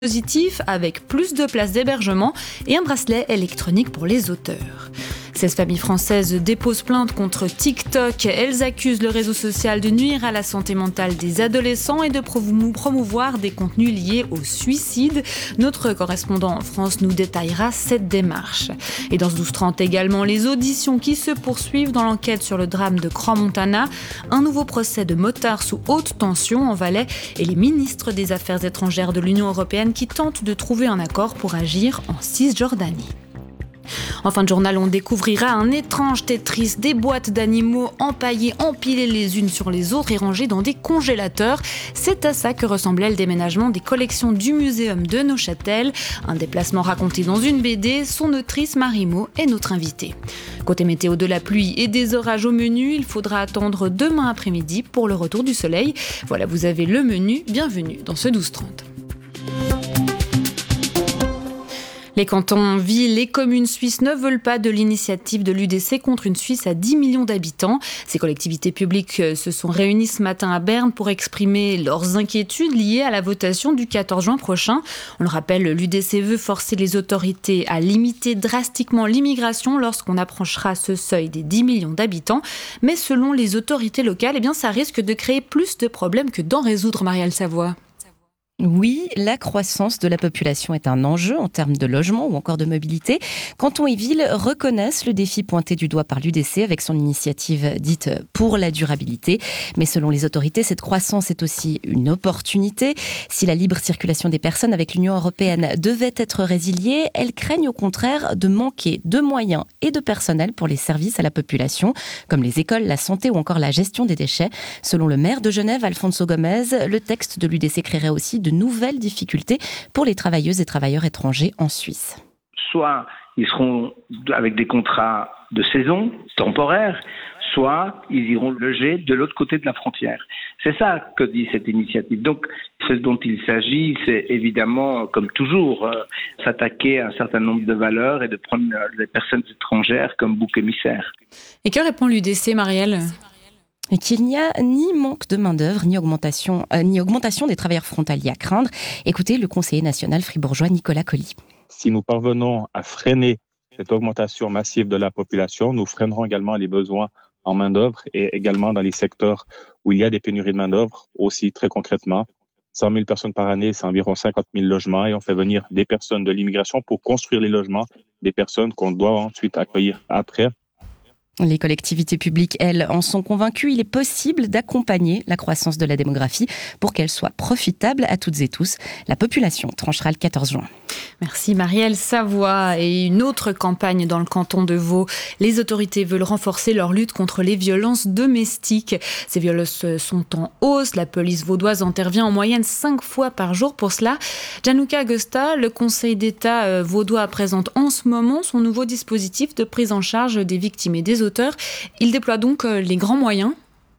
Positif avec plus de places d'hébergement et un bracelet électronique pour les auteurs. 16 familles françaises déposent plainte contre TikTok. Elles accusent le réseau social de nuire à la santé mentale des adolescents et de promouvoir des contenus liés au suicide. Notre correspondant en France nous détaillera cette démarche. Et dans ce 12h30 également, les auditions qui se poursuivent dans l'enquête sur le drame de Crans-Montana. Un nouveau procès de motards sous haute tension en Valais et les ministres des Affaires étrangères de l'Union européenne qui tentent de trouver un accord pour agir en Cisjordanie. En fin de journal, on découvrira un étrange Tetris, des boîtes d'animaux empaillées, empilées les unes sur les autres et rangées dans des congélateurs. C'est à ça que ressemblait le déménagement des collections du Muséum de Neuchâtel. Un déplacement raconté dans une BD. Son autrice Marimo est notre invitée. Côté météo, de la pluie et des orages au menu, il faudra attendre demain après-midi pour le retour du soleil. Voilà, vous avez le menu. Bienvenue dans ce 12h30. Les cantons, villes et communes suisses ne veulent pas de l'initiative de l'UDC contre une Suisse à 10 millions d'habitants. Ces collectivités publiques se sont réunies ce matin à Berne pour exprimer leurs inquiétudes liées à la votation du 14 juin prochain. On le rappelle, l'UDC veut forcer les autorités à limiter drastiquement l'immigration lorsqu'on approchera ce seuil des 10 millions d'habitants. Mais selon les autorités locales, ça risque de créer plus de problèmes que d'en résoudre, Marielle Savoie. Oui, la croissance de la population est un enjeu en termes de logement ou encore de mobilité. Cantons et villes reconnaissent le défi pointé du doigt par l'UDC avec son initiative dite pour la durabilité. Mais selon les autorités, cette croissance est aussi une opportunité. Si la libre circulation des personnes avec l'Union européenne devait être résiliée, elles craignent au contraire de manquer de moyens et de personnel pour les services à la population, comme les écoles, la santé ou encore la gestion des déchets. Selon le maire de Genève, Alfonso Gomez, le texte de l'UDC créerait aussi de nouvelles difficultés pour les travailleuses et travailleurs étrangers en Suisse. Soit ils seront avec des contrats de saison, temporaires, soit ils iront loger de l'autre côté de la frontière. C'est ça que dit cette initiative. Donc, ce dont il s'agit, c'est évidemment, comme toujours, s'attaquer à un certain nombre de valeurs et de prendre les personnes étrangères comme bouc émissaire. Et que répond l'UDC, Marielle ? Et qu'il n'y a ni manque de main-d'œuvre, ni augmentation des travailleurs frontaliers à craindre. Écoutez le conseiller national fribourgeois Nicolas Colli. Si nous parvenons à freiner cette augmentation massive de la population, nous freinerons également les besoins en main-d'œuvre et également dans les secteurs où il y a des pénuries de main-d'œuvre. Aussi, très concrètement, 100 000 personnes par année, c'est environ 50 000 logements et on fait venir des personnes de l'immigration pour construire les logements, des personnes qu'on doit ensuite accueillir après. Les collectivités publiques, elles, en sont convaincues. Il est possible d'accompagner la croissance de la démographie pour qu'elle soit profitable à toutes et tous. La population tranchera le 14 juin. Merci Marielle Savoie. Et une autre campagne dans le canton de Vaud. Les autorités veulent renforcer leur lutte contre les violences domestiques. Ces violences sont en hausse. La police vaudoise intervient en moyenne 5 fois par jour pour cela. Gianluca Agosta, le Conseil d'État vaudois présente en ce moment son nouveau dispositif de prise en charge des victimes et des auteurs. Il déploie donc les grands moyens.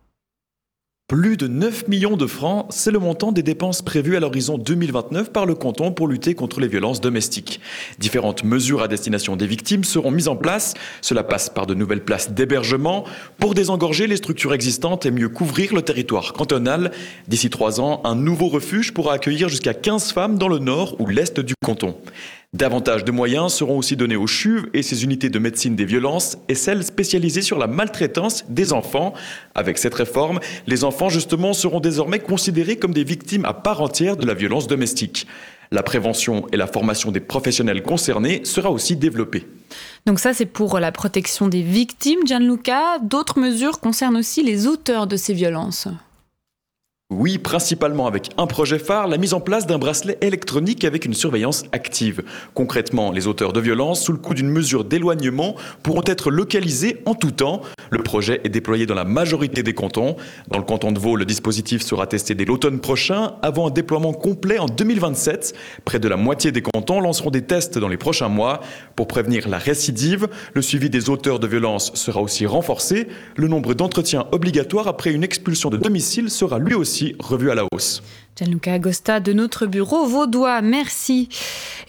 Plus de 9 millions de francs, c'est le montant des dépenses prévues à l'horizon 2029 par le canton pour lutter contre les violences domestiques. Différentes mesures à destination des victimes seront mises en place. Cela passe par de nouvelles places d'hébergement pour désengorger les structures existantes et mieux couvrir le territoire cantonal. D'ici 3 ans, un nouveau refuge pourra accueillir jusqu'à 15 femmes dans le nord ou l'est du canton. Davantage de moyens seront aussi donnés aux CHUV et ses unités de médecine des violences et celles spécialisées sur la maltraitance des enfants. Avec cette réforme, les enfants justement seront désormais considérés comme des victimes à part entière de la violence domestique. La prévention et la formation des professionnels concernés sera aussi développée. Donc ça, c'est pour la protection des victimes, Gianluca. D'autres mesures concernent aussi les auteurs de ces violences. Oui, principalement avec un projet phare, la mise en place d'un bracelet électronique avec une surveillance active. Concrètement, les auteurs de violences, sous le coup d'une mesure d'éloignement, pourront être localisés en tout temps. Le projet est déployé dans la majorité des cantons. Dans le canton de Vaud, le dispositif sera testé dès l'automne prochain, avant un déploiement complet en 2027. Près de la moitié des cantons lanceront des tests dans les prochains mois. Pour prévenir la récidive, le suivi des auteurs de violences sera aussi renforcé. Le nombre d'entretiens obligatoires après une expulsion de domicile sera lui aussi revu à la hausse. Gianluca Agosta de notre bureau vaudois, merci.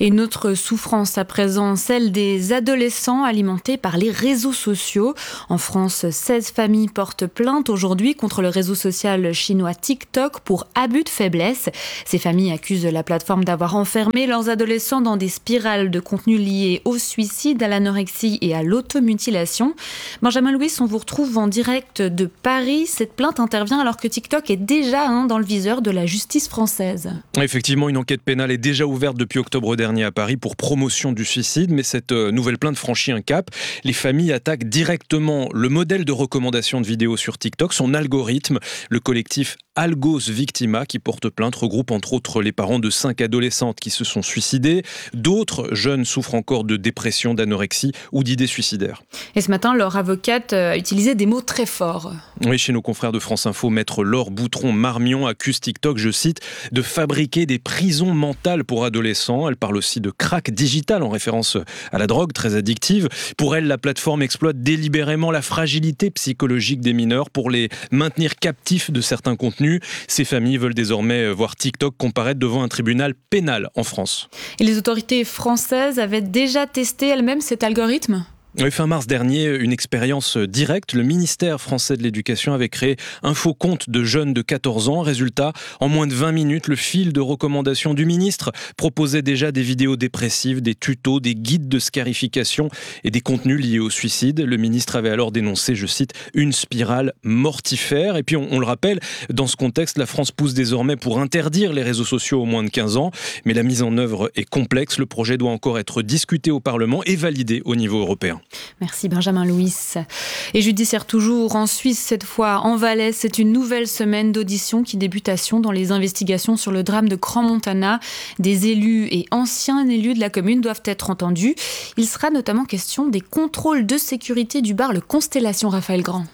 Et une autre souffrance à présent, celle des adolescents alimentés par les réseaux sociaux. En France, 16 familles portent plainte aujourd'hui contre le réseau social chinois TikTok pour abus de faiblesse. Ces familles accusent la plateforme d'avoir enfermé leurs adolescents dans des spirales de contenu liés au suicide, à l'anorexie et à l'automutilation. Benjamin Louis, on vous retrouve en direct de Paris. Cette plainte intervient alors que TikTok est déjà dans le viseur de la justice française. Effectivement, une enquête pénale est déjà ouverte depuis octobre dernier à Paris pour promotion du suicide, mais cette nouvelle plainte franchit un cap. Les familles attaquent directement le modèle de recommandation de vidéos sur TikTok, son algorithme. Le collectif Algos Victima, qui porte plainte, regroupe entre autres les parents de 5 adolescentes qui se sont suicidées. D'autres jeunes souffrent encore de dépression, d'anorexie ou d'idées suicidaires. Et ce matin, leur avocate a utilisé des mots très forts. Oui, chez nos confrères de France Info, maître Laure Boutron-Marmion accuse TikTok, je cite, de fabriquer des prisons mentales pour adolescents. Elle parle aussi de crack digital en référence à la drogue, très addictive. Pour elle, la plateforme exploite délibérément la fragilité psychologique des mineurs pour les maintenir captifs de certains contenus. Ces familles veulent désormais voir TikTok comparaître devant un tribunal pénal en France. Et les autorités françaises avaient déjà testé elles-mêmes cet algorithme ? Fin mars dernier, une expérience directe. Le ministère français de l'Éducation avait créé un faux compte de jeunes de 14 ans. Résultat, en moins de 20 minutes, le fil de recommandation du ministre proposait déjà des vidéos dépressives, des tutos, des guides de scarification et des contenus liés au suicide. Le ministre avait alors dénoncé, je cite, une spirale mortifère. Et puis, on le rappelle, dans ce contexte, la France pousse désormais pour interdire les réseaux sociaux aux moins de 15 ans. Mais la mise en œuvre est complexe. Le projet doit encore être discuté au Parlement et validé au niveau européen. Merci Benjamin Louis. Et judiciaire toujours en Suisse, cette fois en Valais. C'est une nouvelle semaine d'audition qui débute à Sion dans les investigations sur le drame de Crans-Montana. Des élus et anciens élus de la commune doivent être entendus. Il sera notamment question des contrôles de sécurité du bar Le Constellation. Raphaël Grand.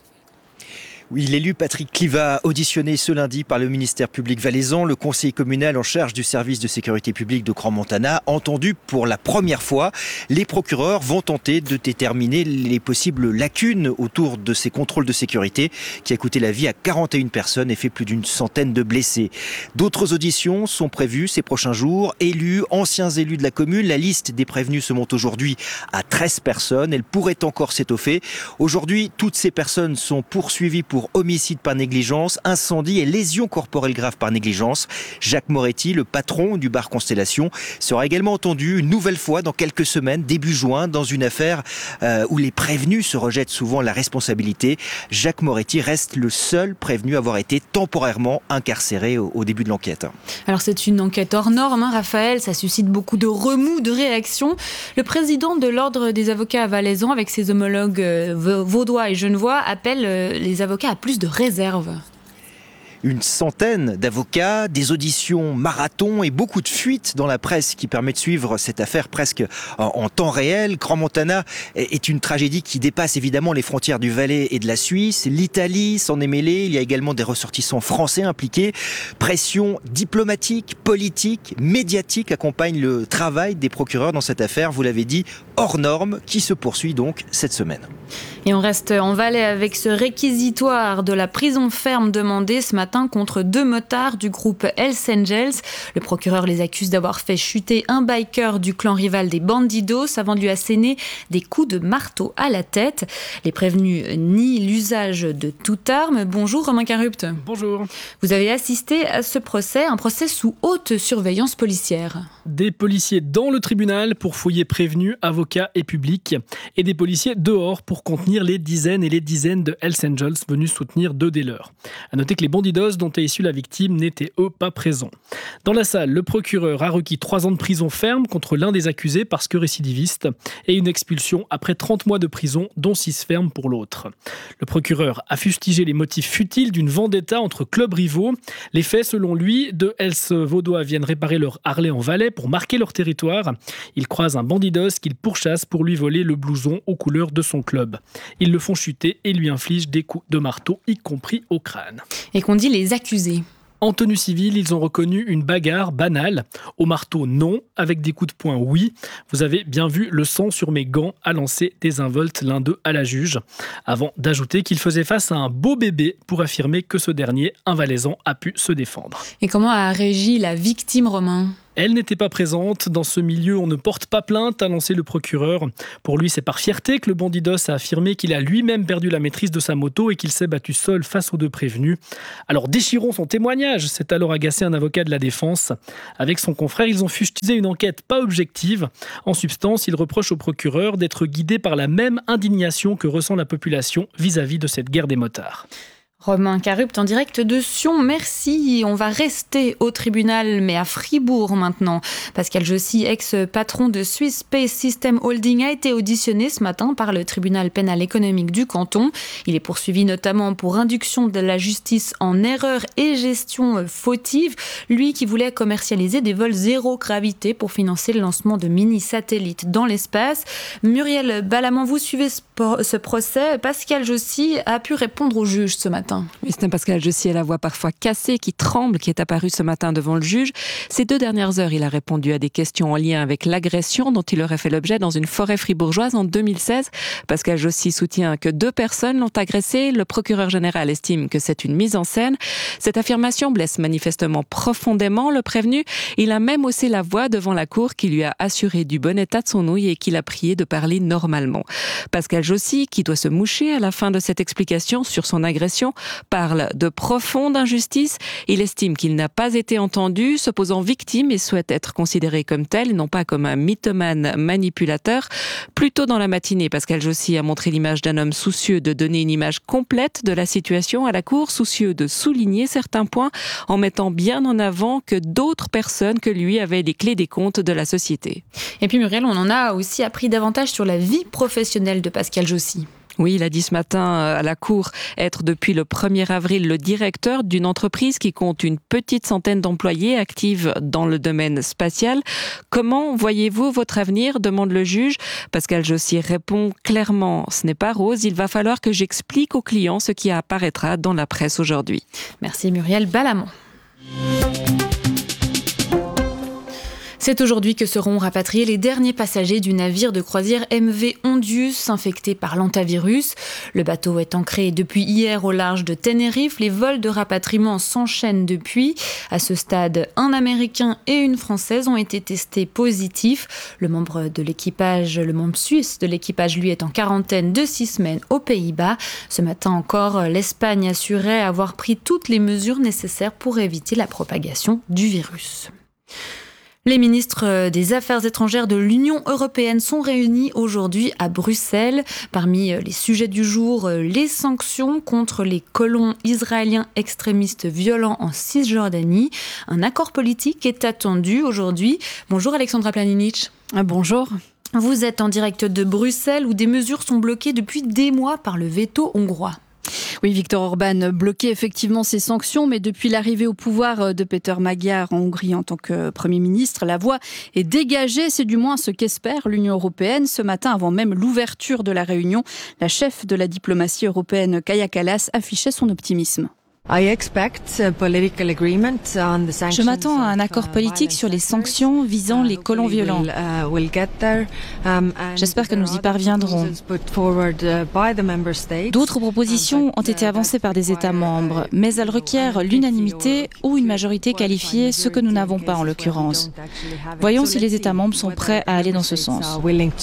Oui, l'élu Patrick Cliva, auditionné ce lundi par le ministère public valaisan, le conseiller communal en charge du service de sécurité publique de Crans-Montana, entendu pour la première fois. Les procureurs vont tenter de déterminer les possibles lacunes autour de ces contrôles de sécurité qui a coûté la vie à 41 personnes et fait plus d'une centaine de blessés. D'autres auditions sont prévues ces prochains jours. Élus, anciens élus de la commune, la liste des prévenus se monte aujourd'hui à 13 personnes. Elle pourrait encore s'étoffer. Aujourd'hui, toutes ces personnes sont poursuivies pour homicide par négligence, incendie et lésions corporelles graves par négligence. Jacques Moretti, le patron du bar Constellation, sera également entendu une nouvelle fois dans quelques semaines, début juin, dans une affaire où les prévenus se rejettent souvent la responsabilité. Jacques Moretti reste le seul prévenu à avoir été temporairement incarcéré au début de l'enquête. Alors c'est une enquête hors norme, Raphaël, ça suscite beaucoup de remous, de réactions. Le président de l'Ordre des avocats valaisans, avec ses homologues vaudois et genevois, appelle les avocats à plus de réserve. Une centaine d'avocats, des auditions marathon et beaucoup de fuites dans la presse qui permet de suivre cette affaire presque en temps réel. Crans-Montana est une tragédie qui dépasse évidemment les frontières du Valais et de la Suisse. L'Italie s'en est mêlée. Il y a également des ressortissants français impliqués. Pression diplomatique, politique, médiatique accompagne le travail des procureurs dans cette affaire, vous l'avez dit, hors norme, qui se poursuit donc cette semaine. Et on reste en Valais avec ce réquisitoire de la prison ferme demandé ce matin contre 2 motards du groupe Hells Angels. Le procureur les accuse d'avoir fait chuter un biker du clan rival des Bandidos avant de lui asséner des coups de marteau à la tête. Les prévenus nient l'usage de toute arme. Bonjour Romain Carupt. Bonjour. Vous avez assisté à ce procès, un procès sous haute surveillance policière. Des policiers dans le tribunal pour fouiller prévenus, avocats et publics, et des policiers dehors pour contenir les dizaines et les dizaines de Hells Angels venus soutenir 2 des leurs. À noter que les Bandidos dont est issue la victime n'étaient eux pas présents. Dans la salle, le procureur a requis 3 ans de prison ferme contre l'un des accusés parce que récidiviste et une expulsion après 30 mois de prison, dont 6 fermes pour l'autre. Le procureur a fustigé les motifs futiles d'une vendetta entre clubs rivaux. Les faits, selon lui, 2 Hells vaudois viennent réparer leur Harley en Valais pour marquer leur territoire. Ils croisent un Bandidos qu'ils pourchassent pour lui voler le blouson aux couleurs de son club. Ils le font chuter et lui infligent des coups de marteau, y compris au crâne. Et qu'on dit les accusés. En tenue civile, ils ont reconnu une bagarre banale. Au marteau, non. Avec des coups de poing, oui. Vous avez bien vu le sang sur mes gants, a lancé désinvolte l'un d'eux à la juge. Avant d'ajouter qu'il faisait face à un beau bébé pour affirmer que ce dernier, un Valaisan, a pu se défendre. Et comment a réagi la victime, Romain ? Elle n'était pas présente. Dans ce milieu, on ne porte pas plainte, a lancé le procureur. Pour lui, c'est par fierté que le bandidos a affirmé qu'il a lui-même perdu la maîtrise de sa moto et qu'il s'est battu seul face aux 2 prévenus. Alors déchirons son témoignage, s'est alors agacé un avocat de la défense. Avec son confrère, ils ont fustilisé une enquête pas objective. En substance, il reproche au procureur d'être guidé par la même indignation que ressent la population vis-à-vis de cette guerre des motards. Romain Carupt en direct de Sion, merci. On va rester au tribunal, mais à Fribourg maintenant. Pascal Jossy, ex-patron de Swiss Space System Holding, a été auditionné ce matin par le tribunal pénal économique du canton. Il est poursuivi notamment pour induction de la justice en erreur et gestion fautive. Lui qui voulait commercialiser des vols zéro gravité pour financer le lancement de mini-satellites dans l'espace. Muriel Balamant, vous suivez ce procès. Pascal Jossy a pu répondre au juge ce matin. Oui, c'est un Pascal Jossy à la voix parfois cassée, qui tremble, qui est apparu ce matin devant le juge. Ces 2 dernières heures, il a répondu à des questions en lien avec l'agression dont il aurait fait l'objet dans une forêt fribourgeoise en 2016. Pascal Jossy soutient que 2 personnes l'ont agressé. Le procureur général estime que c'est une mise en scène. Cette affirmation blesse manifestement profondément le prévenu. Il a même haussé la voix devant la cour qui lui a assuré du bon état de son ouïe et qu'il a prié de parler normalement. Pascal Jossy, qui doit se moucher à la fin de cette explication sur son agression, parle de profonde injustice. Il estime qu'il n'a pas été entendu, se posant victime et souhaite être considéré comme tel, et non pas comme un mythomane manipulateur. Plus tôt dans la matinée, Pascal Jossy a montré l'image d'un homme soucieux de donner une image complète de la situation à la cour, soucieux de souligner certains points, en mettant bien en avant que d'autres personnes que lui avaient les clés des comptes de la société. Et puis Muriel, on en a aussi appris davantage sur la vie professionnelle de Pascal Jossy. Oui, il a dit ce matin à la Cour être depuis le 1er avril le directeur d'une entreprise qui compte une petite centaine d'employés actifs dans le domaine spatial. Comment voyez-vous votre avenir ? Demande le juge. Pascal Jossy répond clairement, ce n'est pas rose, il va falloir que j'explique aux clients ce qui apparaîtra dans la presse aujourd'hui. Merci Muriel Balamant. C'est aujourd'hui que seront rapatriés les derniers passagers du navire de croisière MV Ondius infecté par l'hantavirus. Le bateau est ancré depuis hier au large de Tenerife. Les vols de rapatriement s'enchaînent depuis. À ce stade, un Américain et une Française ont été testés positifs. Le membre suisse de l'équipage, lui, est en quarantaine de 6 semaines aux Pays-Bas. Ce matin encore, l'Espagne assurait avoir pris toutes les mesures nécessaires pour éviter la propagation du virus. Les ministres des Affaires étrangères de l'Union européenne sont réunis aujourd'hui à Bruxelles. Parmi les sujets du jour, les sanctions contre les colons israéliens extrémistes violents en Cisjordanie. Un accord politique est attendu aujourd'hui. Bonjour Alexandra Planinic. Bonjour. Vous êtes en direct de Bruxelles où des mesures sont bloquées depuis des mois par le veto hongrois. Oui, Viktor Orban bloquait effectivement ces sanctions, mais depuis l'arrivée au pouvoir de Péter Magyar en Hongrie en tant que Premier ministre, la voie est dégagée. C'est du moins ce qu'espère l'Union européenne. Ce matin, avant même l'ouverture de la réunion, la chef de la diplomatie européenne, Kaja Kallas, affichait son optimisme. Je m'attends à un accord politique sur les sanctions visant les colons violents. J'espère que nous y parviendrons. D'autres propositions ont été avancées par des États membres, mais elles requièrent l'unanimité ou une majorité qualifiée, ce que nous n'avons pas en l'occurrence. Voyons si les États membres sont prêts à aller dans ce sens.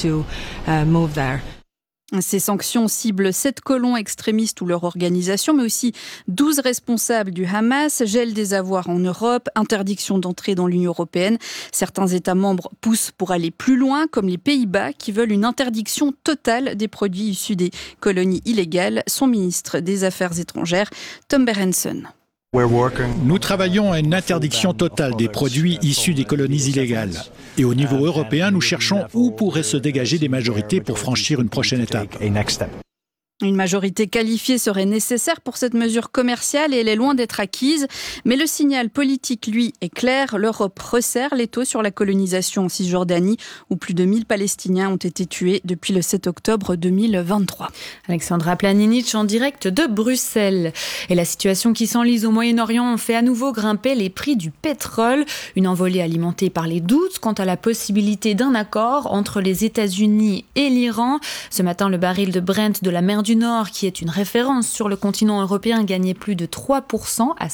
Ces sanctions ciblent 7 colons extrémistes ou leur organisation, mais aussi 12 responsables du Hamas, gel des avoirs en Europe, interdiction d'entrée dans l'Union européenne. Certains États membres poussent pour aller plus loin, comme les Pays-Bas, qui veulent une interdiction totale des produits issus des colonies illégales. Son ministre des Affaires étrangères, Tom Berendsen. Nous travaillons à une interdiction totale des produits issus des colonies illégales. Et au niveau européen, nous cherchons où pourraient se dégager des majorités pour franchir une prochaine étape. Une majorité qualifiée serait nécessaire pour cette mesure commerciale et elle est loin d'être acquise. Mais le signal politique, lui, est clair. L'Europe resserre l'étau sur la colonisation en Cisjordanie, où plus de 1000 Palestiniens ont été tués depuis le 7 octobre 2023. Alexandra Planinic en direct de Bruxelles. Et la situation qui s'enlise au Moyen-Orient fait à nouveau grimper les prix du pétrole. Une envolée alimentée par les doutes quant à la possibilité d'un accord entre les États-Unis et l'Iran. Ce matin, le baril de Brent de la mer du du Nord, qui est une référence sur le continent européen, gagnait plus de 3% à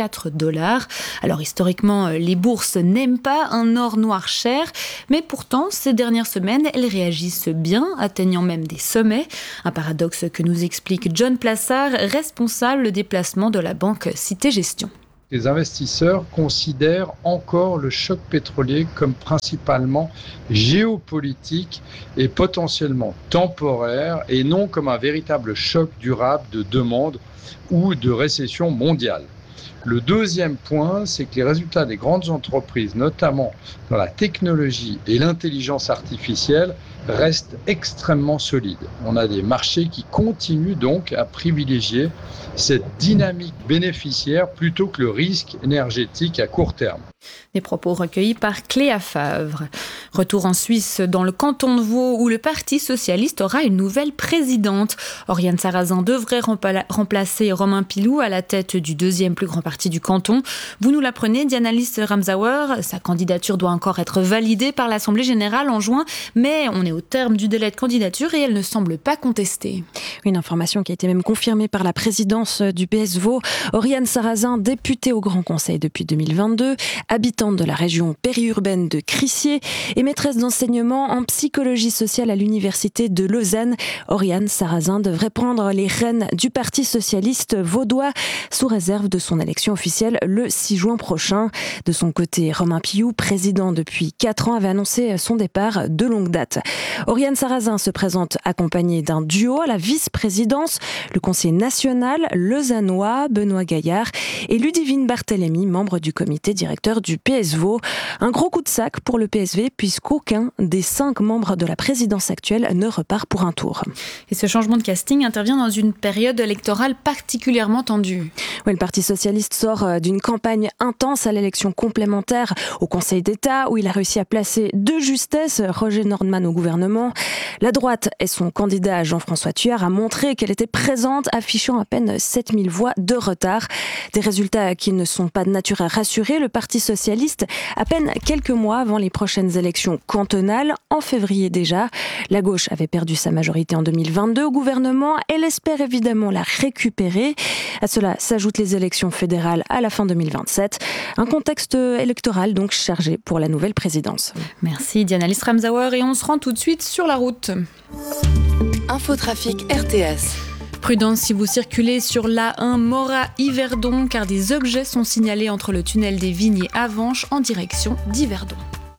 $104. Alors historiquement, les bourses n'aiment pas un or noir cher, mais pourtant, ces dernières semaines, elles réagissent bien, atteignant même des sommets. Un paradoxe que nous explique John Plassard, responsable des placements de la banque Cité Gestion. Les investisseurs considèrent encore le choc pétrolier comme principalement géopolitique et potentiellement temporaire et non comme un véritable choc durable de demande ou de récession mondiale. Le deuxième point, c'est que les résultats des grandes entreprises, notamment dans la technologie et l'intelligence artificielle, restent extrêmement solides. On a des marchés qui continuent donc à privilégier cette dynamique bénéficiaire plutôt que le risque énergétique à court terme. Des propos recueillis par Cléa Favre. Retour en Suisse, dans le canton de Vaud, où le Parti socialiste aura une nouvelle présidente. Oriane Sarrazin devrait remplacer Romain Pilou à la tête du deuxième plus grand parti du canton. Vous nous l'apprenez, Diana-Lys Ramsauer. Sa candidature doit encore être validée par l'Assemblée générale en juin, mais on est au terme du délai de candidature et elle ne semble pas contestée. Une information qui a été même confirmée par la présidence du PS Vaud. Oriane Sarrazin, députée au Grand Conseil depuis 2022, habitante de la région périurbaine de Crissier et maîtresse d'enseignement en psychologie sociale à l'université de Lausanne. Oriane Sarrazin devrait prendre les rênes du Parti socialiste vaudois sous réserve de son élection officielle le 6 juin prochain. De son côté, Romain Pilou, président depuis 4 ans, avait annoncé son départ de longue date. Oriane Sarrazin se présente accompagnée d'un duo à la vice-présidence, le conseiller national lausannois Benoît Gaillard et Ludivine Barthélémy, membre du comité directeur du PS Vaud. Un gros coup de sac pour le PSV puisqu'aucun des 5 membres de la présidence actuelle ne repart pour un tour. Et ce changement de casting intervient dans une période électorale particulièrement tendue. Oui, le Parti socialiste sort d'une campagne intense à l'élection complémentaire au Conseil d'État où il a réussi à placer de justesse Roger Nordman au gouvernement. La droite et son candidat Jean-François Thuard a montré qu'elle était présente, affichant à peine 7000 voix de retard. Des résultats qui ne sont pas de nature à rassurer le Parti socialiste à peine quelques mois avant les prochaines élections cantonales, en février déjà. La gauche avait perdu sa majorité en 2022 au gouvernement. Elle espère évidemment la récupérer. À cela s'ajoutent les élections fédérales à la fin 2027. Un contexte électoral donc chargé pour la nouvelle présidence. Merci Diana-Lys Ramsauer et on se rend tout de suite sur la route. Infotrafic RTS. Prudence si vous circulez sur l'A1 Morat-Yverdon car des objets sont signalés entre le tunnel des Vignes et Avenches en direction d'Yverdon.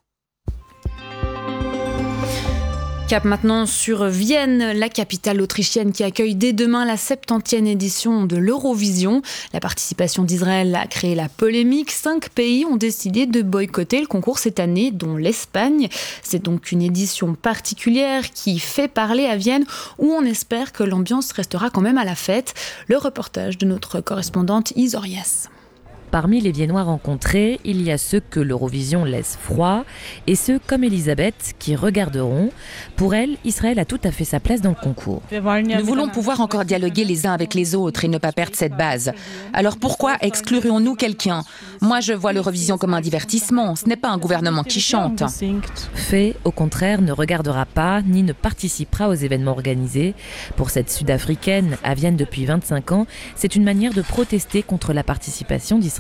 Cap maintenant sur Vienne, la capitale autrichienne qui accueille dès demain la 70e édition de l'Eurovision. La participation d'Israël a créé la polémique. 5 pays ont décidé de boycotter le concours cette année, dont l'Espagne. C'est donc une édition particulière qui fait parler à Vienne, où on espère que l'ambiance restera quand même à la fête. Le reportage de notre correspondante Isorias. Parmi les Viennois rencontrés, il y a ceux que l'Eurovision laisse froid et ceux comme Elisabeth qui regarderont. Pour elle, Israël a tout à fait sa place dans le concours. Nous voulons pouvoir encore dialoguer les uns avec les autres et ne pas perdre cette base. Alors pourquoi exclurions-nous quelqu'un ? Moi, je vois l'Eurovision comme un divertissement. Ce n'est pas un gouvernement qui chante. Faye, au contraire, ne regardera pas ni ne participera aux événements organisés. Pour cette Sud-Africaine, à Vienne depuis 25 ans, c'est une manière de protester contre la participation d'Israël.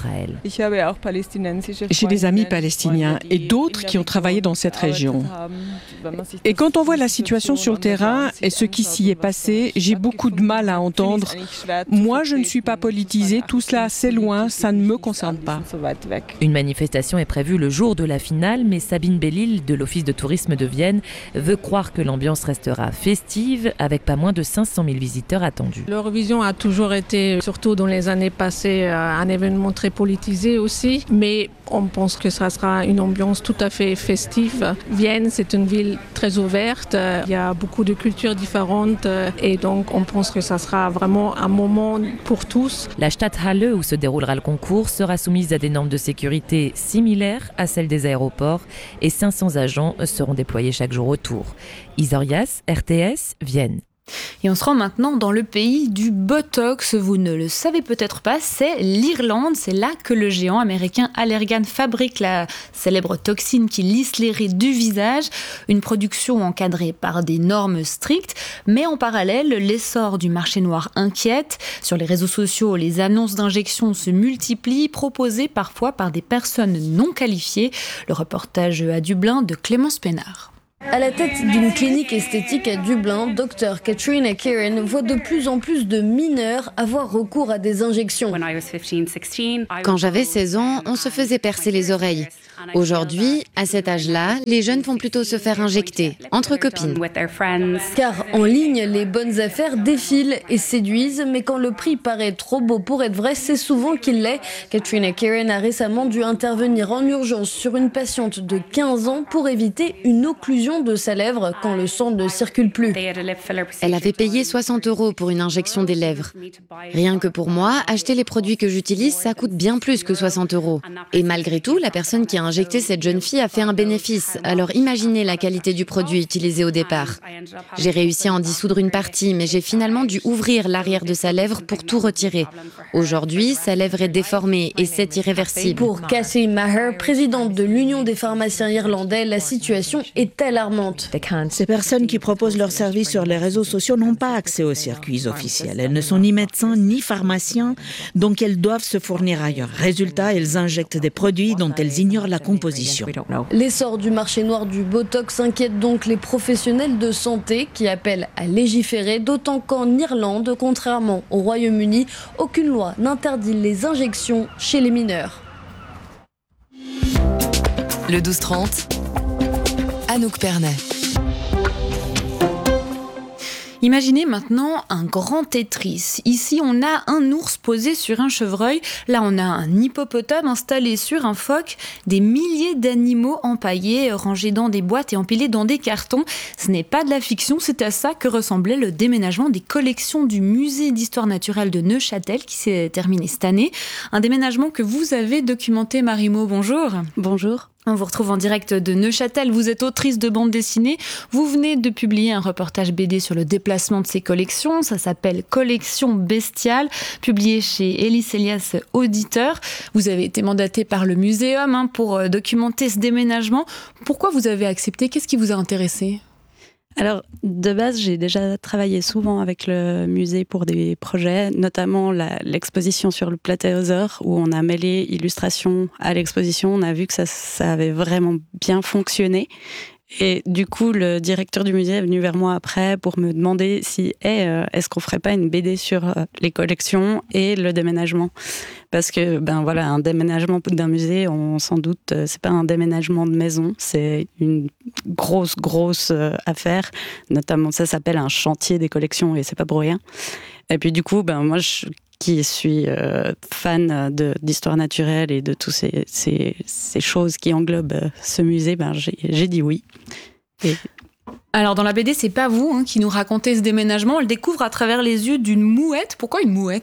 J'ai des amis palestiniens et d'autres qui ont travaillé dans cette région. Et quand on voit la situation sur le terrain et ce qui s'y est passé, j'ai beaucoup de mal à entendre. Moi, je ne suis pas politisée, tout cela c'est loin, ça ne me concerne pas. Une manifestation est prévue le jour de la finale, mais Sabine Bellil de l'Office de tourisme de Vienne veut croire que l'ambiance restera festive avec pas moins de 500 000 visiteurs attendus. L'Eurovision a toujours été, surtout dans les années passées, un événement très politisé aussi, mais on pense que ça sera une ambiance tout à fait festive. Vienne, c'est une ville très ouverte, il y a beaucoup de cultures différentes et donc on pense que ça sera vraiment un moment pour tous. La Stadthalle où se déroulera le concours sera soumise à des normes de sécurité similaires à celles des aéroports et 500 agents seront déployés chaque jour autour. Isorias, RTS, Vienne. Et on se rend maintenant dans le pays du Botox. Vous ne le savez peut-être pas, c'est l'Irlande. C'est là que le géant américain Allergan fabrique la célèbre toxine qui lisse les rides du visage. Une production encadrée par des normes strictes. Mais en parallèle, l'essor du marché noir inquiète. Sur les réseaux sociaux, les annonces d'injections se multiplient, proposées parfois par des personnes non qualifiées. Le reportage à Dublin de Clémence Pénard. À la tête d'une clinique esthétique à Dublin, Dr Katrina Kieran voit de plus en plus de mineurs avoir recours à des injections. Quand j'avais 16 ans, on se faisait percer les oreilles. Aujourd'hui, à cet âge-là, les jeunes vont plutôt se faire injecter, entre copines. Car en ligne, les bonnes affaires défilent et séduisent, mais quand le prix paraît trop beau pour être vrai, c'est souvent qu'il l'est. Katrina Kieran a récemment dû intervenir en urgence sur une patiente de 15 ans pour éviter une occlusion de sa lèvre quand le sang ne circule plus. Elle avait payé 60 € pour une injection des lèvres. Rien que pour moi, acheter les produits que j'utilise, ça coûte bien plus que 60 €. Et malgré tout, la personne qui a injecté cette jeune fille a fait un bénéfice. Alors imaginez la qualité du produit utilisé au départ. J'ai réussi à en dissoudre une partie, mais j'ai finalement dû ouvrir l'arrière de sa lèvre pour tout retirer. Aujourd'hui, sa lèvre est déformée et c'est irréversible. Pour Cassie Maher, présidente de l'Union des pharmaciens irlandais, la situation est alarmante. Ces personnes qui proposent leurs services sur les réseaux sociaux n'ont pas accès aux circuits officiels. Elles ne sont ni médecins ni pharmaciens, donc elles doivent se fournir ailleurs. Résultat, elles injectent des produits dont elles ignorent la composition. L'essor du marché noir du Botox inquiète donc les professionnels de santé qui appellent à légiférer, d'autant qu'en Irlande, contrairement au Royaume-Uni, aucune loi n'interdit les injections chez les mineurs. Le 12-30, Anouk Pernet. Imaginez maintenant un grand Tetris. Ici, on a un ours posé sur un chevreuil. Là, on a un hippopotame installé sur un phoque. Des milliers d'animaux empaillés, rangés dans des boîtes et empilés dans des cartons. Ce n'est pas de la fiction, c'est à ça que ressemblait le déménagement des collections du musée d'histoire naturelle de Neuchâtel qui s'est terminé cette année. Un déménagement que vous avez documenté, Marie-Maud. Bonjour. Bonjour. On vous retrouve en direct de Neuchâtel. Vous êtes autrice de bande dessinée. Vous venez de publier un reportage BD sur le déplacement de ces collections. Ça s'appelle Collection bestiale, publié chez Elis Elias Auditeur. Vous avez été mandatée par le Muséum pour documenter ce déménagement. Pourquoi vous avez accepté ? Qu'est-ce qui vous a intéressé ? Alors, de base, j'ai déjà travaillé souvent avec le musée pour des projets, notamment l'exposition sur le Plateauser, où on a mêlé illustration à l'exposition. On a vu que ça avait vraiment bien fonctionné. Et du coup, le directeur du musée est venu vers moi après pour me demander si est-ce qu'on ferait pas une BD sur les collections et le déménagement. Parce que un déménagement d'un musée, on s'en doute, c'est pas un déménagement de maison, c'est une grosse affaire. Notamment, ça s'appelle un chantier des collections et c'est pas pour rien. Et puis du coup, moi qui suis fan d'histoire naturelle et de toutes ces choses qui englobent ce musée, j'ai dit oui. Et... Alors dans la BD, c'est pas vous qui nous racontez ce déménagement, on le découvre à travers les yeux d'une mouette. Pourquoi une mouette ?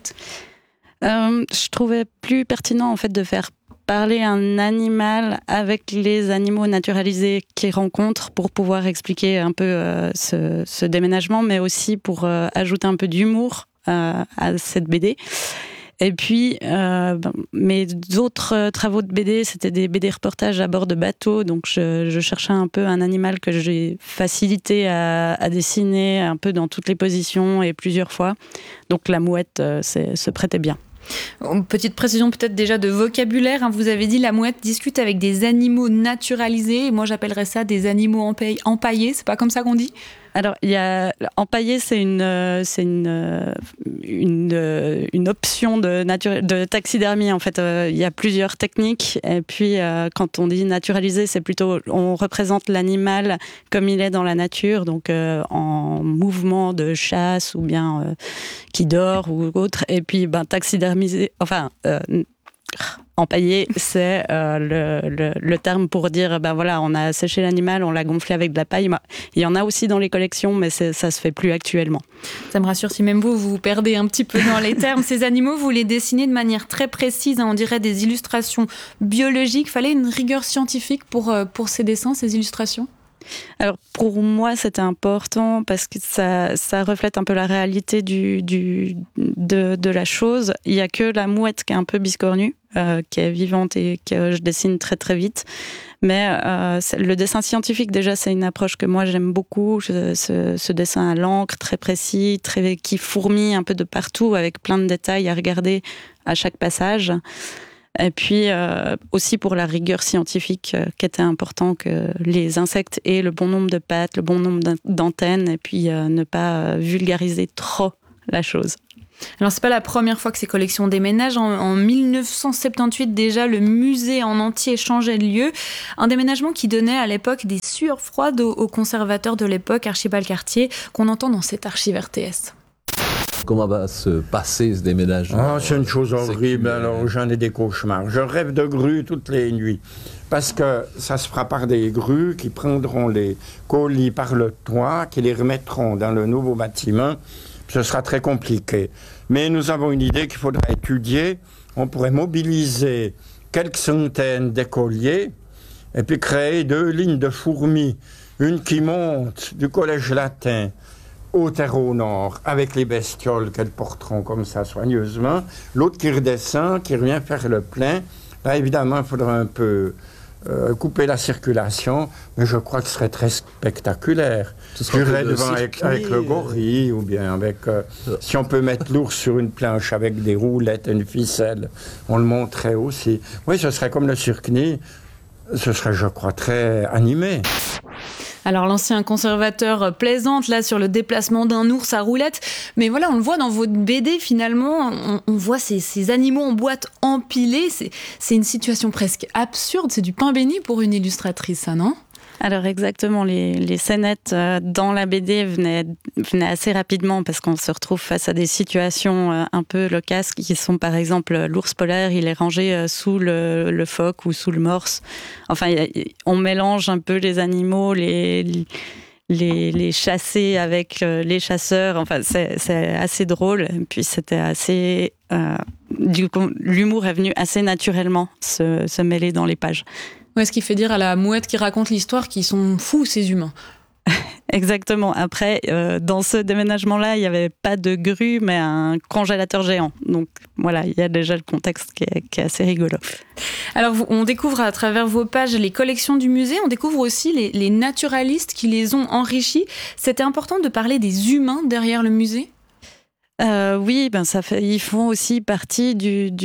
Je trouvais plus pertinent en fait de faire parler un animal avec les animaux naturalisés qu'il rencontre pour pouvoir expliquer un peu ce déménagement, mais aussi pour ajouter un peu d'humour à cette BD. Et puis, mes autres travaux de BD, c'était des BD reportages à bord de bateaux. Donc, je cherchais un peu un animal que j'ai facilité à dessiner un peu dans toutes les positions et plusieurs fois. Donc, la mouette se prêtait bien. Petite précision peut-être déjà de vocabulaire. Vous avez dit la mouette discute avec des animaux naturalisés. Moi, j'appellerais ça des animaux empaillés. C'est pas comme ça qu'on dit ? Alors, il y a empaillé, c'est une option de taxidermie. En fait, il y a plusieurs techniques. Et puis, quand on dit naturalisé, c'est plutôt on représente l'animal comme il est dans la nature, donc en mouvement de chasse ou bien qui dort ou autre. Et puis, taxidermisé. Empaillé, c'est le terme pour dire on a séché l'animal, on l'a gonflé avec de la paille. Il y en a aussi dans les collections, mais ça se fait plus actuellement. Ça me rassure si même vous vous perdez un petit peu dans les termes. Ces animaux, vous les dessinez de manière très précise, on dirait des illustrations biologiques. Fallait une rigueur scientifique pour ces dessins, ces illustrations ? Alors pour moi, c'était important parce que ça reflète un peu la réalité de la chose. Il n'y a que la mouette qui est un peu biscornue, qui est vivante et que je dessine très très vite. Mais le dessin scientifique, déjà, c'est une approche que moi j'aime beaucoup. Ce dessin à l'encre, très précis, qui fourmille un peu de partout, avec plein de détails à regarder à chaque passage. Et puis aussi pour la rigueur scientifique, qui était important que les insectes aient le bon nombre de pattes, le bon nombre d'antennes, et puis ne pas vulgariser trop la chose. Alors, c'est pas la première fois que ces collections déménagent. En 1978, déjà, le musée en entier changeait de lieu. Un déménagement qui donnait à l'époque des sueurs froides aux conservateurs de l'époque, Archibald Cartier, qu'on entend dans cette archive RTS. Comment va se passer ce déménagement? C'est une chose horrible, alors j'en ai des cauchemars. Je rêve de grues toutes les nuits, parce que ça se fera par des grues qui prendront les colis par le toit, qui les remettront dans le nouveau bâtiment. Ce sera très compliqué. Mais nous avons une idée qu'il faudra étudier. On pourrait mobiliser quelques centaines d'écoliers et puis créer 2 lignes de fourmis. Une qui monte du collège latin au terreau nord, avec les bestioles qu'elles porteront comme ça soigneusement. L'autre qui redescend, qui revient faire le plein. Là, évidemment, il faudra un peu couper la circulation, mais je crois que ce serait très spectaculaire. J'irais devant avec le gorille, ou bien avec... si on peut mettre l'ours sur une planche avec des roulettes et une ficelle, on le montrait aussi. Oui, ce serait comme le Cirque-Nid. Ce serait, je crois, très animé. Alors l'ancien conservateur plaisante là sur le déplacement d'un ours à roulette, mais voilà, on le voit dans votre BD finalement, on voit ces animaux en boîte empilés, c'est une situation presque absurde, c'est du pain béni pour une illustratrice, ça, non ? Alors exactement, les scénettes dans la BD venaient assez rapidement parce qu'on se retrouve face à des situations un peu locasses qui sont par exemple l'ours polaire, il est rangé sous le phoque ou sous le morse. Enfin, on mélange un peu les animaux, les chassés avec les chasseurs. Enfin, c'est assez drôle. Et puis c'était assez... du coup, l'humour est venu assez naturellement se mêler dans les pages. Ouais, ce qui fait dire à la mouette qui raconte l'histoire qu'ils sont fous, ces humains. Exactement. Après, dans ce déménagement-là, il n'y avait pas de grue, mais un congélateur géant. Donc voilà, il y a déjà le contexte qui est assez rigolo. Alors, on découvre à travers vos pages les collections du musée, on découvre aussi les naturalistes qui les ont enrichis. C'était important de parler des humains derrière le musée ? Oui, ils font aussi partie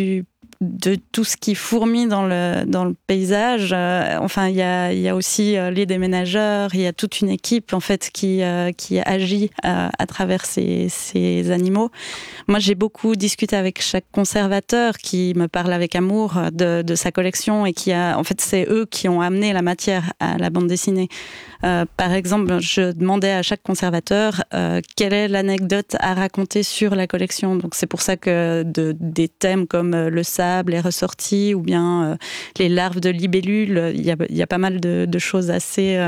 de tout ce qui fourmille dans le paysage. Enfin, il y a aussi les déménageurs, il y a toute une équipe en fait qui agit à travers ces animaux. Moi, j'ai beaucoup discuté avec chaque conservateur qui me parle avec amour de sa collection et en fait, c'est eux qui ont amené la matière à la bande dessinée. Par exemple, je demandais à chaque conservateur quelle est l'anecdote à raconter sur la collection. Donc c'est pour ça que des thèmes comme le sable est ressorti ou bien les larves de libellules, il y a pas mal de choses assez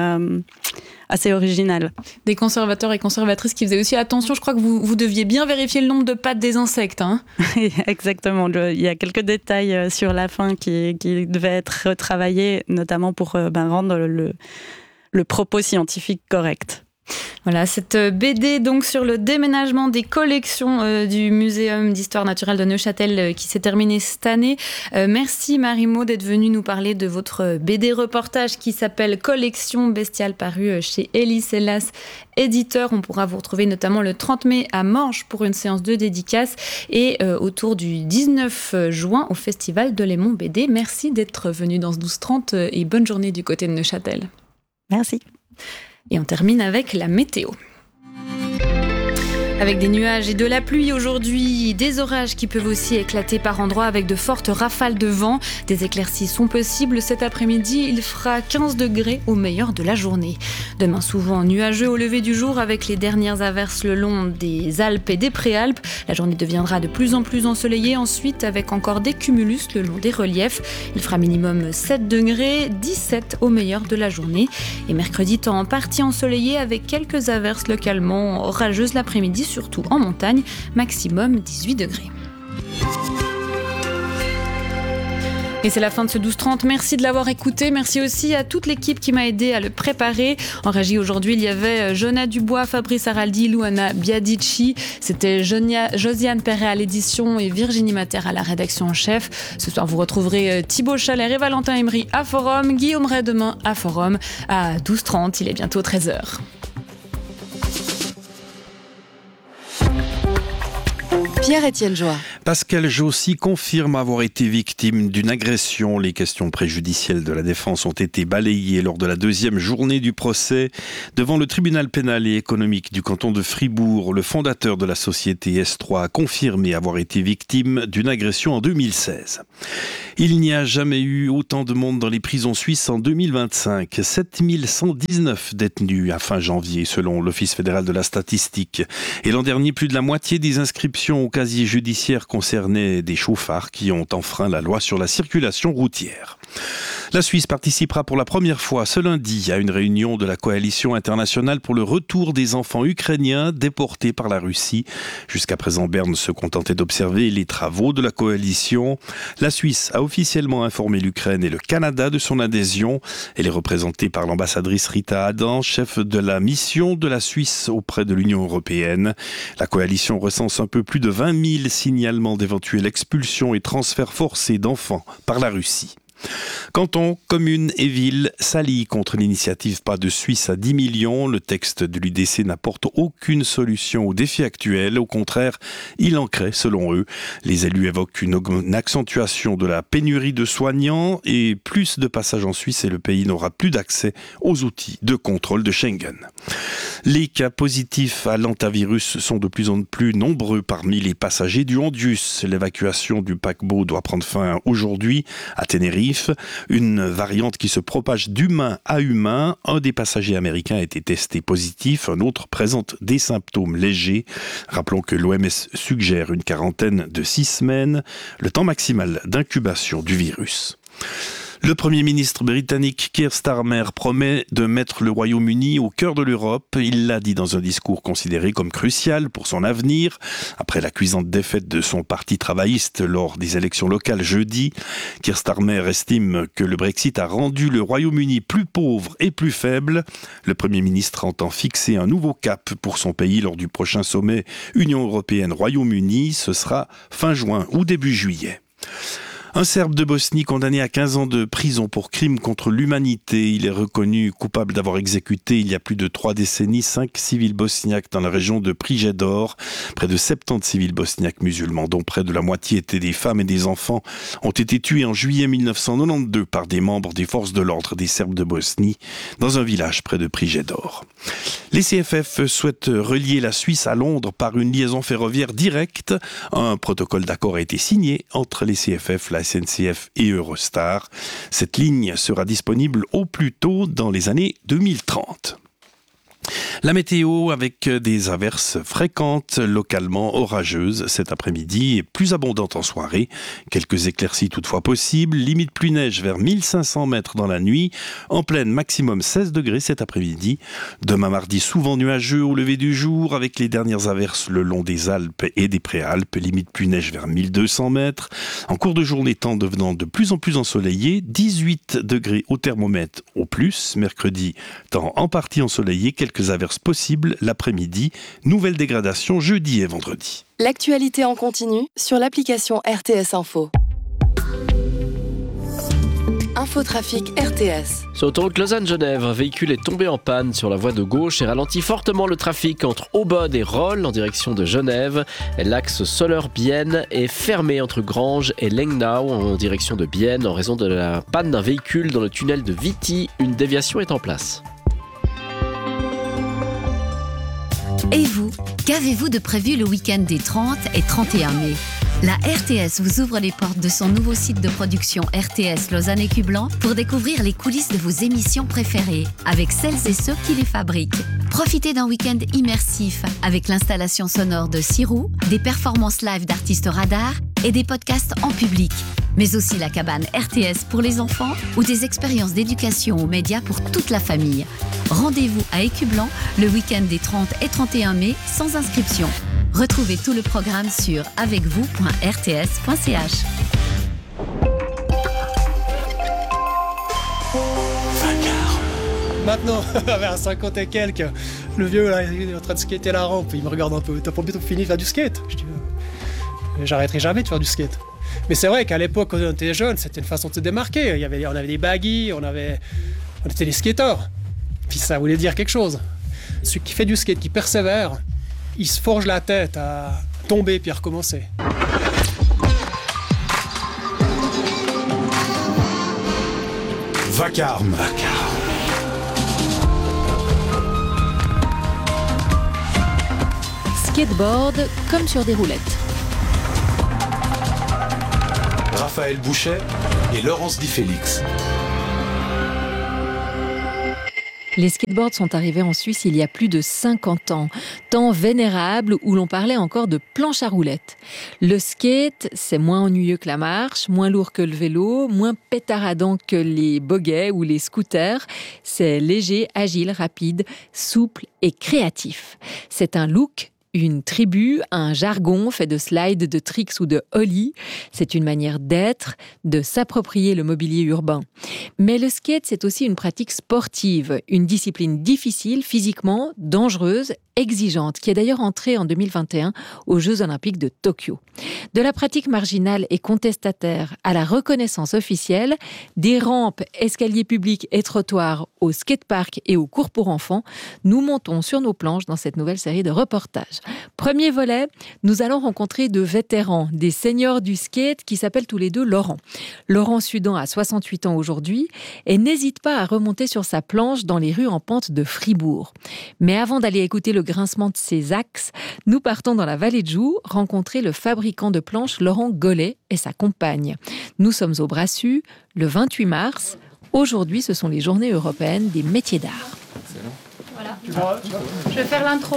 originales. Des conservateurs et conservatrices qui faisaient aussi attention. Je crois que vous deviez bien vérifier le nombre de pattes des insectes. Hein. Exactement. Il y a quelques détails sur la fin qui devaient être retravaillés, notamment pour rendre le propos scientifique correct. Voilà, cette BD donc sur le déménagement des collections du Muséum d'Histoire Naturelle de Neuchâtel qui s'est terminée cette année. Merci Marie-Maud d'être venue nous parler de votre BD reportage qui s'appelle Collection bestiale, paru chez Elie Sellas, éditeur. On pourra vous retrouver notamment le 30 mai à Morges pour une séance de dédicace et autour du 19 juin au Festival de Lémont BD. Merci d'être venu dans ce 12-30 et bonne journée du côté de Neuchâtel. Merci. Et on termine avec la météo. Avec des nuages et de la pluie aujourd'hui, des orages qui peuvent aussi éclater par endroits avec de fortes rafales de vent. Des éclaircies sont possibles cet après-midi. Il fera 15 degrés au meilleur de la journée. Demain, souvent nuageux au lever du jour avec les dernières averses le long des Alpes et des Préalpes. La journée deviendra de plus en plus ensoleillée ensuite avec encore des cumulus le long des reliefs. Il fera minimum 7 degrés, 17 au meilleur de la journée. Et mercredi, temps en partie ensoleillé avec quelques averses localement orageuses l'après-midi, surtout en montagne, maximum 18 degrés. Et c'est la fin de ce 12-30. Merci de l'avoir écouté. Merci aussi à toute l'équipe qui m'a aidé à le préparer. En régie aujourd'hui, il y avait Jonah Dubois, Fabrice Araldi, Luana Biadici. C'était Josiane Perret à l'édition et Virginie Mater à la rédaction en chef. Ce soir, vous retrouverez Thibaut Chalère et Valentin Emery à Forum. Guillaume Ray demain à Forum à 12h30. Il est bientôt 13h. Pierre-Étienne Joie. Pascal Jossy confirme avoir été victime d'une agression. Les questions préjudicielles de la défense ont été balayées lors de la deuxième journée du procès. Devant le tribunal pénal et économique du canton de Fribourg, le fondateur de la société S3 a confirmé avoir été victime d'une agression en 2016. Il n'y a jamais eu autant de monde dans les prisons suisses en 2025. 7119 détenus à fin janvier, selon l'Office fédéral de la statistique. Et l'an dernier, plus de la moitié des inscriptions au casier judiciaire concernaient des chauffards qui ont enfreint la loi sur la circulation routière. La Suisse participera pour la première fois ce lundi à une réunion de la coalition internationale pour le retour des enfants ukrainiens déportés par la Russie. Jusqu'à présent, Berne se contentait d'observer les travaux de la coalition. La Suisse a officiellement informé l'Ukraine et le Canada de son adhésion. Elle est représentée par l'ambassadrice Rita Adam, chef de la mission de la Suisse auprès de l'Union européenne. La coalition recense un peu plus de 20 000 signalements d'éventuelles expulsions et transferts forcés d'enfants par la Russie. Cantons, communes et villes s'allient contre l'initiative Pas de Suisse à 10 millions. Le texte de l'UDC n'apporte aucune solution aux défis actuels. Au contraire, il en crée, selon eux. Les élus évoquent une accentuation de la pénurie de soignants et plus de passages en Suisse et le pays n'aura plus d'accès aux outils de contrôle de Schengen. Les cas positifs à l'hantavirus sont de plus en plus nombreux parmi les passagers du Hondius. L'évacuation du paquebot doit prendre fin aujourd'hui à Tenerife. Une variante qui se propage d'humain à humain. Un des passagers américains a été testé positif, un autre présente des symptômes légers. Rappelons que l'OMS suggère une quarantaine de 6 semaines, le temps maximal d'incubation du virus. Le Premier ministre britannique Keir Starmer promet de mettre le Royaume-Uni au cœur de l'Europe. Il l'a dit dans un discours considéré comme crucial pour son avenir. Après la cuisante défaite de son parti travailliste lors des élections locales jeudi, Keir Starmer estime que le Brexit a rendu le Royaume-Uni plus pauvre et plus faible. Le Premier ministre entend fixer un nouveau cap pour son pays lors du prochain sommet Union européenne-Royaume-Uni. Ce sera fin juin ou début juillet. Un Serbe de Bosnie condamné à 15 ans de prison pour crime contre l'humanité. Il est reconnu coupable d'avoir exécuté il y a plus de 3 décennies 5 civils bosniaques dans la région de Prijedor. Près de 70 civils bosniaques musulmans, dont près de la moitié étaient des femmes et des enfants, ont été tués en juillet 1992 par des membres des forces de l'ordre des Serbes de Bosnie dans un village près de Prijedor. Les CFF souhaitent relier la Suisse à Londres par une liaison ferroviaire directe. Un protocole d'accord a été signé entre les CFF, la SNCF et Eurostar. Cette ligne sera disponible au plus tôt dans les années 2030. La météo avec des averses fréquentes, localement orageuses cet après-midi et plus abondantes en soirée. Quelques éclaircies toutefois possibles, limite pluie neige vers 1500 mètres dans la nuit. En pleine, maximum 16 degrés cet après-midi. Demain mardi, souvent nuageux au lever du jour avec les dernières averses le long des Alpes et des Préalpes. Limite pluie neige vers 1200 mètres. En cours de journée, temps devenant de plus en plus ensoleillé. 18 degrés au thermomètre au plus. Mercredi, temps en partie ensoleillé, quelques averses possibles l'après-midi. Nouvelle dégradation jeudi et vendredi. L'actualité en continu sur l'application RTS Info. Infotrafic RTS. Sur l'autoroute Lausanne-Genève, un véhicule est tombé en panne sur la voie de gauche et ralentit fortement le trafic entre Aubonne et Rolle en direction de Genève. L'axe Soleure-Bienne est fermé entre Granges et Lengnau en direction de Bienne en raison de la panne d'un véhicule dans le tunnel de Viti. Une déviation est en place. Et vous, qu'avez-vous de prévu le week-end des 30 et 31 mai ? La RTS vous ouvre les portes de son nouveau site de production RTS Lausanne Écublens pour découvrir les coulisses de vos émissions préférées avec celles et ceux qui les fabriquent. Profitez d'un week-end immersif avec l'installation sonore de Sirou, des performances live d'artistes radars et des podcasts en public. Mais aussi la cabane RTS pour les enfants ou des expériences d'éducation aux médias pour toute la famille. Rendez-vous à Écublens le week-end des 30 et 31 mai sans inscription. Retrouvez tout le programme sur avecvous.rts.ch. maintenant, vers 50 et quelques, le vieux là, il est en train de skater la rampe, il me regarde un peu, t'as pas bientôt fini de faire du skate? Je dis, j'arrêterai jamais de faire du skate. Mais c'est vrai qu'à l'époque, quand on était jeune, c'était une façon de se démarquer. On avait des baggies, on était des skateurs. Puis ça voulait dire quelque chose. Celui qui fait du skate, qui persévère, il se forge la tête à tomber puis à recommencer. Vacarme. Skateboard comme sur des roulettes. Raphaël Bouchet et Laurence Di Félix. Les skateboards sont arrivés en Suisse il y a plus de 50 ans, temps vénérable où l'on parlait encore de planche à roulettes. Le skate, c'est moins ennuyeux que la marche, moins lourd que le vélo, moins pétaradant que les bogeys ou les scooters. C'est léger, agile, rapide, souple et créatif. C'est un look, une tribu, un jargon fait de slides, de tricks ou de ollies. C'est une manière d'être, de s'approprier le mobilier urbain. Mais le skate, c'est aussi une pratique sportive, une discipline difficile, physiquement, dangereuse, exigeante, qui est d'ailleurs entrée en 2021 aux Jeux Olympiques de Tokyo. De la pratique marginale et contestataire à la reconnaissance officielle, des rampes, escaliers publics et trottoirs au skatepark et aux cours pour enfants, nous montons sur nos planches dans cette nouvelle série de reportages. Premier volet, nous allons rencontrer de vétérans, des seniors du skate qui s'appellent tous les deux Laurent. Laurent Sudan a 68 ans aujourd'hui et n'hésite pas à remonter sur sa planche dans les rues en pente de Fribourg. Mais avant d'aller écouter le grincement de ses axes, nous partons dans la vallée de Joux rencontrer le fabricant de planches Laurent Gollet et sa compagne. Nous sommes au Brassus, le 28 mars. Aujourd'hui, ce sont les journées européennes des métiers d'art. Voilà. Je vais faire l'intro.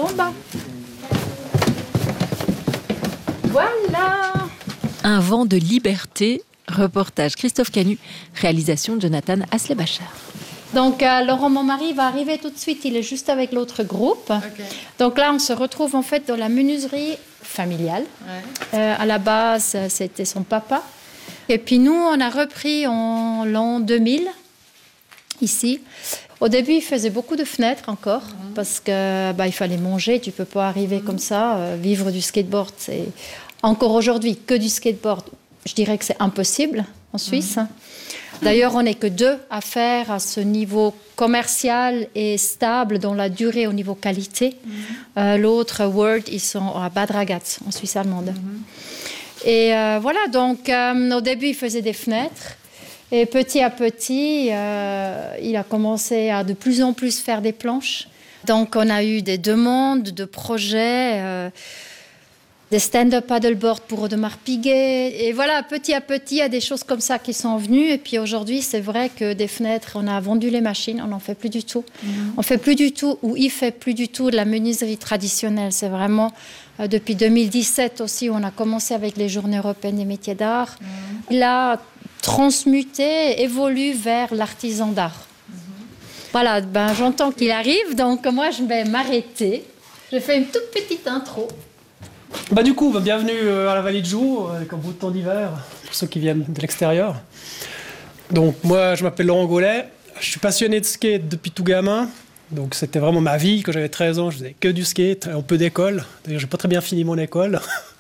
Voilà. Un vent de liberté, reportage Christophe Canu, réalisation Jonathan Aslebacher. Donc Laurent, mon mari, va arriver tout de suite, il est juste avec l'autre groupe. Okay. Donc là, on se retrouve en fait dans la menuiserie familiale. Ouais. À la base, c'était son papa. Et puis nous, on a repris en l'an 2000, ici. Au début, il faisait beaucoup de fenêtres encore, parce que il fallait manger, tu ne peux pas arriver comme ça, vivre du skateboard. C'est encore aujourd'hui que du skateboard. Je dirais que c'est impossible en Suisse. D'ailleurs, on n'est que 2 à faire à ce niveau commercial et stable dans la durée au niveau qualité. L'autre, Word, ils sont à Bad Ragaz, en Suisse allemande. Et voilà, donc au début, il faisait des fenêtres. Et petit à petit, il a commencé à de plus en plus faire des planches. Donc, on a eu des demandes de projets, des stand-up paddleboard pour Audemars Piguet. Et voilà, petit à petit, il y a des choses comme ça qui sont venues. Et puis aujourd'hui, c'est vrai que des fenêtres, on a vendu les machines, on n'en fait plus du tout. On fait plus du tout, ou il fait plus du tout de la menuiserie traditionnelle. C'est vraiment depuis 2017 aussi, où on a commencé avec les Journées européennes des métiers d'art. Il a transmuté, évolue vers l'artisan d'art. Voilà, j'entends qu'il arrive, donc moi je vais m'arrêter. Je fais une toute petite intro. Du coup, bienvenue à la vallée de Joux, avec un beau temps d'hiver, pour ceux qui viennent de l'extérieur. Donc moi, je m'appelle Laurent Gollet, je suis passionné de skate depuis tout gamin. Donc c'était vraiment ma vie. Quand j'avais 13 ans, je faisais que du skate, un peu d'école. D'ailleurs, j'ai pas très bien fini mon école.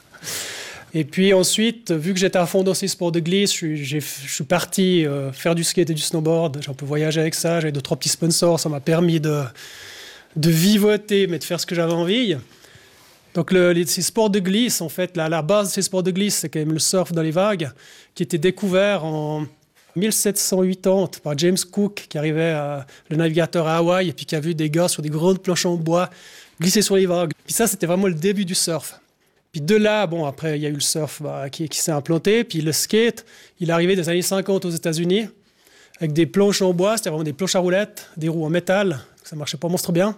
Et puis ensuite, vu que j'étais à fond dans ces sports de glisse, je suis parti faire du skate et du snowboard. J'ai un peu voyagé avec ça, j'avais 2-3 petits sponsors, ça m'a permis de vivoter, mais de faire ce que j'avais envie. Donc ces sports de glisse, en fait, la base de ces sports de glisse, c'est quand même le surf dans les vagues, qui était découvert en 1780 par James Cook, qui arrivait, le navigateur à Hawaï, et puis qui a vu des gars sur des grandes planches en bois glisser sur les vagues. Puis ça, c'était vraiment le début du surf. Puis de là, après, il y a eu le surf qui s'est implanté. Puis le skate, il est arrivé des années 50 aux États-Unis, avec des planches en bois, c'était vraiment des planches à roulettes, des roues en métal, ça marchait pas monstre bien.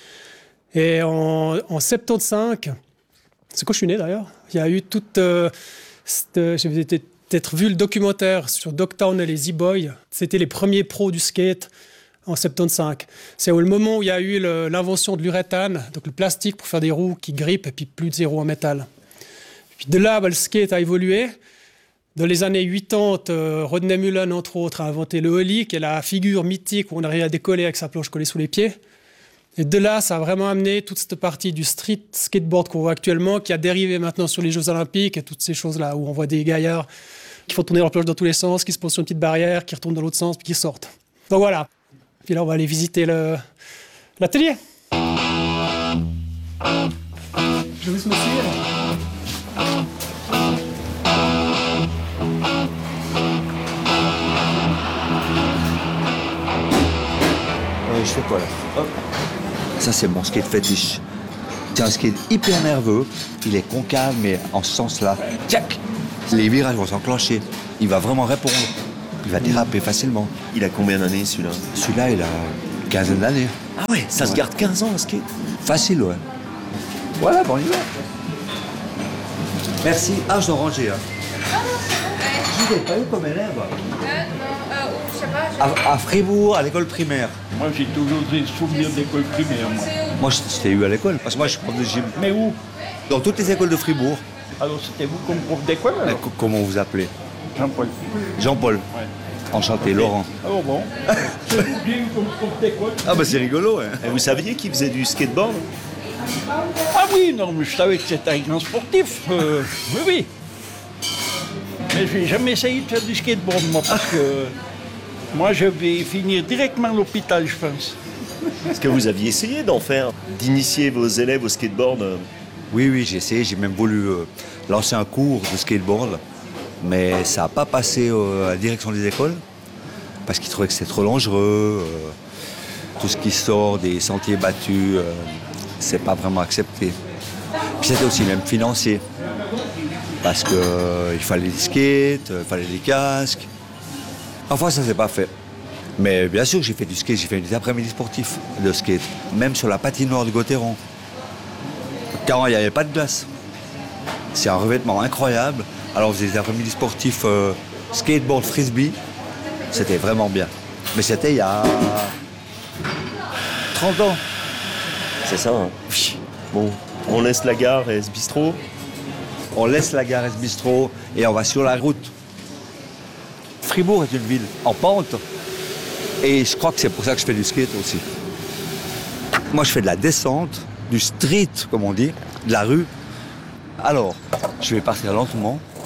Et en 75, c'est quand je suis né d'ailleurs, il y a eu toute... j'ai peut-être vu le documentaire sur Dogtown et les Z-Boys. C'était les premiers pros du skate en 75. C'est au moment où il y a eu l'invention de l'uréthane, donc le plastique pour faire des roues qui grippent et puis plus de roues en métal. Puis de là, le skate a évolué. Dans les années 80, Rodney Mullen, entre autres, a inventé le ollie, qui est la figure mythique où on arrive à décoller avec sa planche collée sous les pieds. Et de là, ça a vraiment amené toute cette partie du street skateboard qu'on voit actuellement, qui a dérivé maintenant sur les Jeux Olympiques et toutes ces choses-là où on voit des gaillards qui font tourner leur planche dans tous les sens, qui se posent sur une petite barrière, qui retournent dans l'autre sens, puis qui sortent. Donc voilà. Puis là, on va aller visiter l'atelier. Je vous me suivre. Je fais quoi là? Hop. Ça c'est mon skate fétiche. C'est un skate hyper nerveux, il est concave mais en ce sens-là. Tchac! Les virages vont s'enclencher, il va vraiment répondre, il va déraper facilement. Il a combien d'années celui-là? Celui-là il a une quinzaine d'années. Ah ouais, ça se garde 15 ans un skate? Facile, ouais. Voilà, bon, on y va. Merci. Ah, je dois ranger. Je n'ai pas eu comme élève. À Fribourg, à l'école primaire. Moi, j'ai toujours des souvenirs d'école primaire, moi. Moi, je t'ai eu à l'école, parce que moi, je suis prof de gym. Mais où? Dans toutes les écoles de Fribourg. Alors, c'était vous comme prof d'école, alors? Comment vous appelez? Jean-Paul. Jean-Paul. Ouais. Enchanté, Laurent. Oh bon. C'est vous bien comme prof d'école. Ah, bah, c'est rigolo, hein. Et vous saviez qu'il faisait du skateboard? Ah oui, non, mais je savais que c'était un grand sportif. Oui, oui. Mais je n'ai jamais essayé de faire du skateboard, moi, parce que moi, je vais finir directement à l'hôpital, je pense. Est-ce que vous aviez essayé d'en faire, d'initier vos élèves au skateboard? Oui, j'ai essayé. J'ai même voulu lancer un cours de skateboard, mais ça n'a pas passé à la direction des écoles, parce qu'ils trouvaient que c'était trop dangereux. Tout ce qui sort des sentiers battus, c'est pas vraiment accepté. Puis c'était aussi même financier, parce qu'il fallait des skates, il fallait des casques. Enfin, ça s'est pas fait. Mais bien sûr, j'ai fait du skate, j'ai fait des après-midi sportifs de skate, même sur la patinoire de Gauthieron. Car il n'y avait pas de glace. C'est un revêtement incroyable. Alors on faisait des après-midi sportifs skateboard frisbee. C'était vraiment bien. Mais c'était il y a 30 ans. C'est ça, hein? Oui. Bon, on laisse la gare et ce bistrot. On laisse la gare et ce bistrot et on va sur la route. Fribourg est une ville en pente. Et je crois que c'est pour ça que je fais du skate aussi. Moi, je fais de la descente, du street, comme on dit, de la rue. Alors, je vais partir lentement.